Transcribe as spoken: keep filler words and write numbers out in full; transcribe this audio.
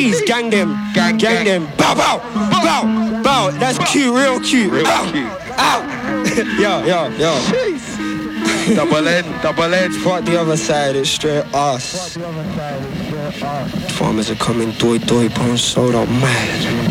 G's, gang them, Gang, gang, gang. them. Bow, bow, bow, bow. That's cute, real cute. Real Ow, cute. ow. Yo, yo, yo. Double N, double N. Fuck the other side, it's straight us. Farmers are coming, doi doi, bone sold out mad.